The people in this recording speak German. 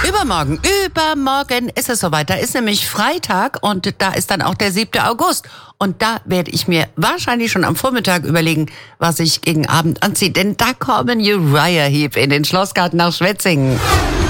Übermorgen ist es soweit. Da ist nämlich Freitag und da ist dann auch der 7. August. Und da werde ich mir wahrscheinlich schon am Vormittag überlegen, was ich gegen Abend anziehe. Denn da kommen Uriah Heep in den Schlossgarten nach Schwetzingen.